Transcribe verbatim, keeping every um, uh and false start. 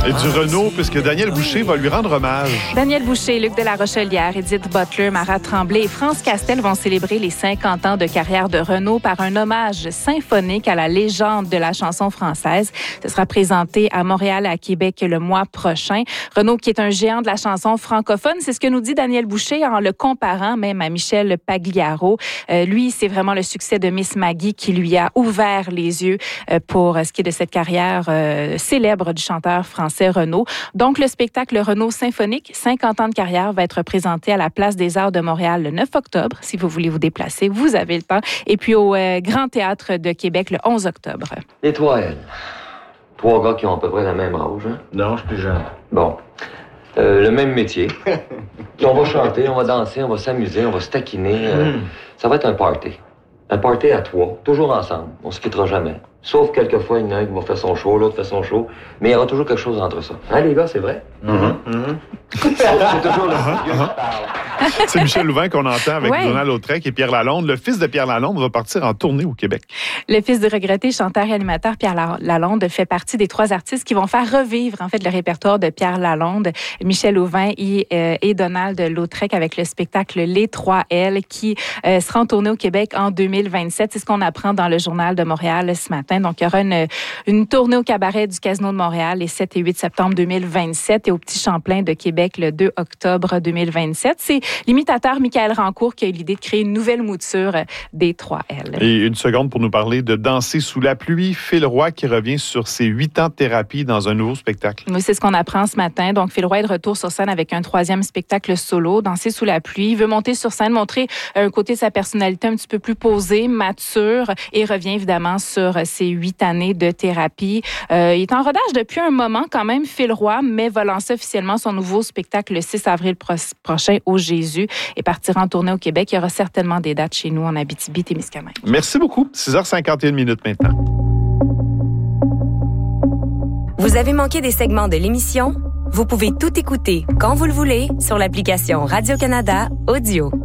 Et du Renault, puisque Daniel Boucher va lui rendre hommage. Daniel Boucher, Luc de la Rochelière, Edith Butler, Marat Tremblay et France Castel vont célébrer les cinquante ans de carrière de Renault par un hommage symphonique à la légende de la chanson française. Ce sera présenté à Montréal et à Québec le mois prochain. Renault, qui est un géant de la chanson francophone, c'est ce que nous dit Daniel Boucher en le comparant même à Michel Pagliaro. Euh, lui, c'est vraiment le succès de Miss Maggie qui lui a ouvert les yeux euh, pour ce qui est de cette carrière euh, célèbre du chanteur français Renault. Donc, le spectacle Renault symphonique, cinquante ans de carrière, va être présenté à la Place des Arts de Montréal le neuf octobre. Si vous voulez vous déplacer, vous avez le temps. Et puis au euh, Grand Théâtre de Québec le onze octobre. Et toi, elle? Trois gars qui ont à peu près la même âge, hein? Non, je suis plus jeune. Bon. Euh, le même métier. Puis on va chanter, on va danser, on va s'amuser, on va se taquiner. Euh, mm. Ça va être un party. Un party à trois, toujours ensemble. On se quittera jamais. Sauf quelquefois, il y en a un qui va faire son show, l'autre fait son show. Mais il y aura toujours quelque chose entre ça. Hein, les gars, c'est vrai? Mm-hmm. Mm-hmm. C'est toujours le uh-huh, uh-huh. qui parle. C'est Michel Louvain qu'on entend avec ouais. Donald Lautrec et Pierre Lalonde. Le fils de Pierre Lalonde va partir en tournée au Québec. Le fils du regretté chanteur et animateur Pierre Lalonde fait partie des trois artistes qui vont faire revivre en fait le répertoire de Pierre Lalonde, Michel Louvain et, euh, et Donald Lautrec avec le spectacle Les trois L qui euh, sera en tournée au Québec en deux mille vingt-sept. C'est ce qu'on apprend dans le Journal de Montréal ce matin. Donc, il y aura une, une tournée au cabaret du Casino de Montréal les sept et huit septembre deux mille vingt-sept et au Petit Champlain de Québec le deux octobre deux mille vingt-sept. C'est l'imitateur Michael Rancourt qui a eu l'idée de créer une nouvelle mouture des trois L. Et une seconde pour nous parler de Danser sous la pluie. Phil Roy qui revient sur ses huit ans de thérapie dans un nouveau spectacle. Oui, c'est ce qu'on apprend ce matin. Donc, Phil Roy est de retour sur scène avec un troisième spectacle solo, Danser sous la pluie. Il veut monter sur scène, montrer un côté de sa personnalité un petit peu plus posé, mature et revient évidemment sur ses huit années de thérapie. Euh, il est en rodage depuis un moment quand même, Phil Roy, mais va lancer officiellement son nouveau spectacle le six avril pro- prochain au Jésus et partira en tournée au Québec. Il y aura certainement des dates chez nous en Abitibi-Témiscamingue. Merci beaucoup. six heures cinquante et une minutes maintenant. Vous avez manqué des segments de l'émission? Vous pouvez tout écouter quand vous le voulez sur l'application Radio-Canada Audio.